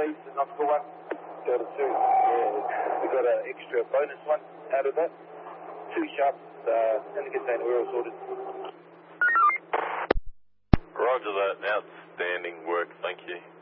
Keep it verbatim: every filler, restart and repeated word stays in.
through the nautical one. Got a two. Yeah, we got an extra bonus one out of that. Two sharps uh, in the container. We're all sorted. Roger that. Outstanding work. Thank you.